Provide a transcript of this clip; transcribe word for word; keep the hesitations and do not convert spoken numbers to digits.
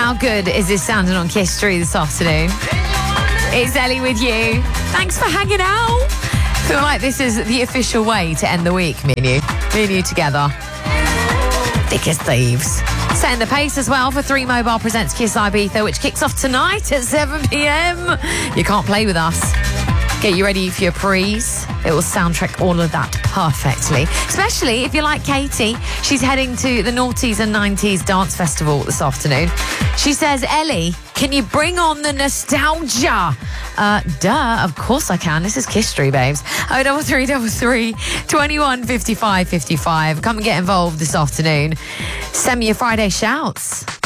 How good is this sounding on Kiss three this afternoon? It's Ellie with you. Thanks for hanging out. Feel like this is the official way to end the week, me and you. Me and you together. Thick as thieves. Setting the pace as well for Three Mobile presents Kiss Ibiza, which kicks off tonight at seven p.m. You can't play with us. Get you ready for your prees. It will soundtrack all of that perfectly. Especially if you like Katie. She's heading to the Noughties and Nineties Dance Festival this afternoon. She says, Ellie, can you bring on the nostalgia? Uh, duh, of course I can. This is Kiss three, babes. oh double three double three, twenty-one fifty-five fifty-five. Come and get involved this afternoon. Send me your Friday shouts.